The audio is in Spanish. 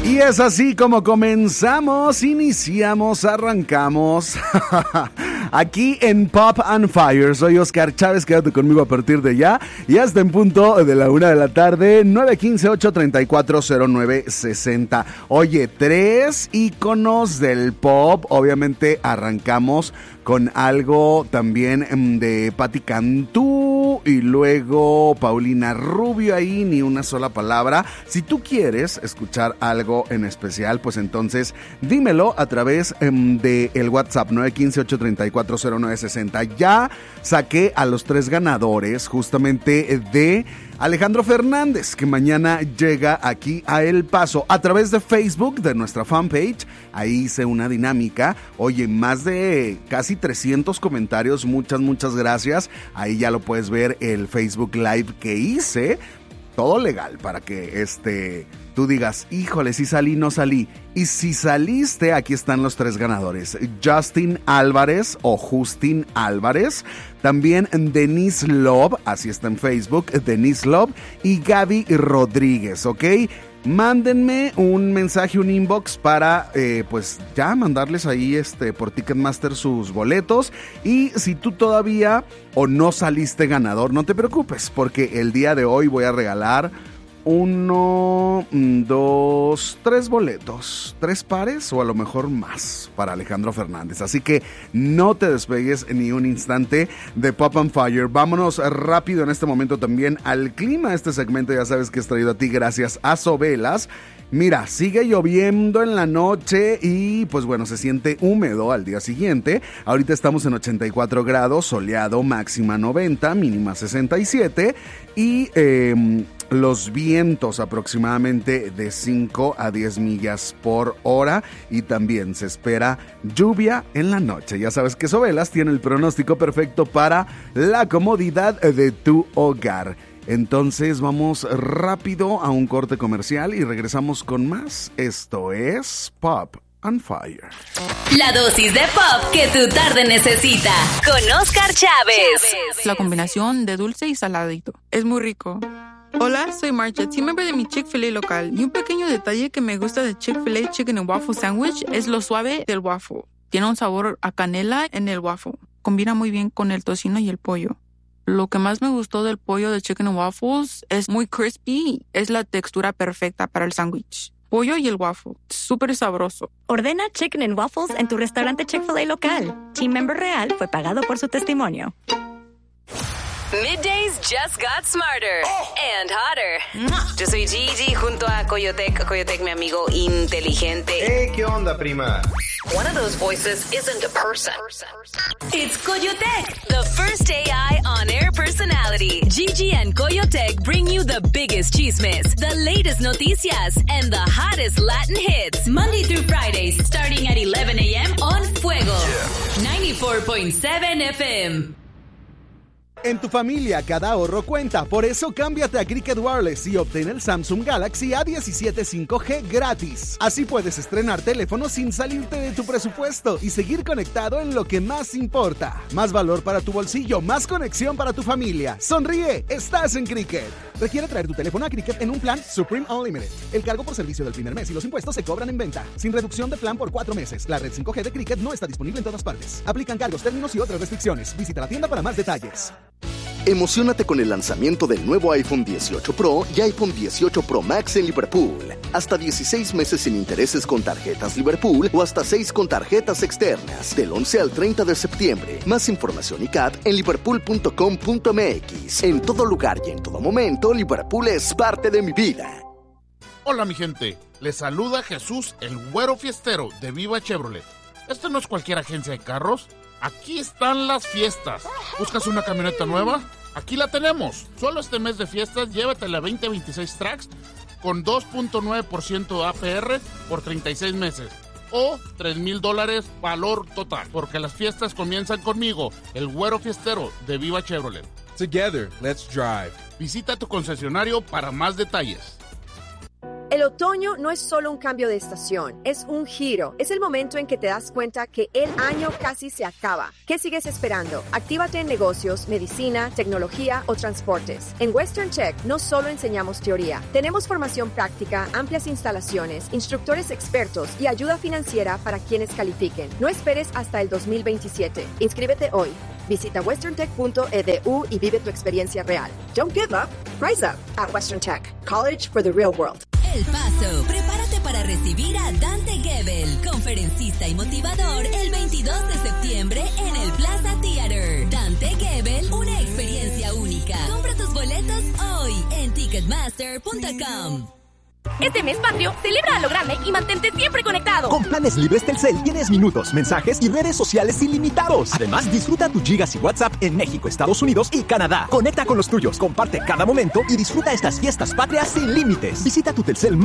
Y es así como iniciamos, arrancamos aquí en Pop and Fire. Soy Oscar Chávez, quédate conmigo a partir de ya y hasta en punto de la 1 de la tarde, 915-834-0960. Oye, 3 íconos del pop, obviamente arrancamos con algo también de Patti Cantú y luego Paulina Rubio ahí, ni una sola palabra. Si tú quieres escuchar algo en especial, pues entonces dímelo a través de el WhatsApp 915-834-0960. Ya saqué a los 3 ganadores justamente de Alejandro Fernández, que mañana llega aquí a El Paso a través de Facebook, de nuestra fanpage. Ahí hice una dinámica. Oye, más de casi 300 comentarios. Muchas gracias. Ahí ya lo puedes ver, el Facebook Live que hice. Todo legal para que tú digas, híjole, si salí, no salí. Y si saliste, aquí están los 3 ganadores. Justin Álvarez o Justin Álvarez. También Denise Love, así está en Facebook, Denise Love. Y Gaby Rodríguez, ¿ok? Mándenme un mensaje, un inbox para, pues ya mandarles ahí por Ticketmaster sus boletos. Y si tú todavía o no saliste ganador, no te preocupes, porque el día de hoy voy a regalar 1, 2, 3 boletos, 3 pares o a lo mejor más para Alejandro Fernández. Así que no te despegues ni un instante de Pop and Fire. Vámonos rápido en este momento también al clima. Este segmento ya sabes que es traído a ti gracias a Sobelas. Mira, sigue lloviendo en la noche y pues bueno, se siente húmedo al día siguiente. Ahorita estamos en 84 grados, soleado, máxima 90, mínima 67 y los vientos aproximadamente de 5 a 10 millas por hora y también se espera lluvia en la noche. Ya sabes que Sobelas tiene el pronóstico perfecto para la comodidad de tu hogar. Entonces vamos rápido a un corte comercial y regresamos con más. Esto es Pop and Fire. La dosis de pop que tu tarde necesita con Oscar Chávez. La combinación de dulce y saladito es muy rico. Hola, soy Marcha, team member de mi Chick-fil-A local. Y un pequeño detalle que me gusta de Chick-fil-A Chicken and Waffle Sandwich es lo suave del waffle. Tiene un sabor a canela en el waffle. Combina muy bien con el tocino y el pollo. Lo que más me gustó del pollo de Chicken and Waffles es muy crispy. Es la textura perfecta para el sándwich. Pollo y el waffle. Súper sabroso. Ordena Chicken and Waffles en tu restaurante Chick-fil-A local. Team member real fue pagado por su testimonio. Middays just got smarter and hotter. Yo soy Gigi junto a Coyotec. Coyotec, mi amigo inteligente. Hey, ¿qué onda, prima? One of those voices isn't a person. It's Coyotec, the first AI on-air personality. Gigi and Coyotec bring you the biggest chismes, the latest noticias, and the hottest Latin hits. Monday through Fridays, starting at 11 a.m. on Fuego. 94.7 FM. En tu familia, cada ahorro cuenta. Por eso, cámbiate a Cricket Wireless y obtén el Samsung Galaxy A17 5G gratis. Así puedes estrenar teléfono sin salirte de tu presupuesto y seguir conectado en lo que más importa. Más valor para tu bolsillo, más conexión para tu familia. Sonríe, estás en Cricket. Requiere traer tu teléfono a Cricket en un plan Supreme Unlimited. El cargo por servicio del primer mes y los impuestos se cobran en venta, sin reducción de plan por 4 meses. La red 5G de Cricket no está disponible en todas partes. Aplican cargos, términos y otras restricciones. Visita la tienda para más detalles. Emociónate con el lanzamiento del nuevo iPhone 18 Pro y iPhone 18 Pro Max en Liverpool. Hasta 16 meses sin intereses con tarjetas Liverpool o hasta 6 con tarjetas externas. Del 11 al 30 de septiembre. Más información y CAT en liverpool.com.mx. En todo lugar y en todo momento, Liverpool es parte de mi vida. Hola mi gente, les saluda Jesús, el güero fiestero de Viva Chevrolet. Esto no es cualquier agencia de carros. Aquí están las fiestas. ¿Buscas una camioneta nueva? Aquí la tenemos. Solo este mes de fiestas, llévate la 2026 Trax con 2.9% APR por 36 meses. O $3,000 valor total. Porque las fiestas comienzan conmigo, el güero fiestero de Viva Chevrolet. Together, let's drive. Visita tu concesionario para más detalles. El El otoño no es solo un cambio de estación, es un giro. Es el momento en que te das cuenta que el año casi se acaba. ¿Qué sigues esperando? Actívate en negocios, medicina, tecnología o transportes. En Western Tech no solo enseñamos teoría, tenemos formación práctica, amplias instalaciones, instructores expertos y ayuda financiera para quienes califiquen. No esperes hasta el 2027. Inscríbete hoy. Visita westerntech.edu y vive tu experiencia real. Don't give up. Rise up at Western Tech. College for the real world. El Paso. Prepárate para recibir a Dante Gebel, conferencista y motivador, el 22 de septiembre en el Plaza Theater. Dante Gebel, una experiencia única. Compra tus boletos hoy en Ticketmaster.com. Este mes patrio, celebra a lo grande y mantente siempre conectado. Con planes libres Telcel tienes minutos, mensajes y redes sociales ilimitados. Además, disfruta tus gigas y WhatsApp en México, Estados Unidos y Canadá. Conecta con los tuyos, comparte cada momento y disfruta estas fiestas patrias sin límites. Visita tu Telcel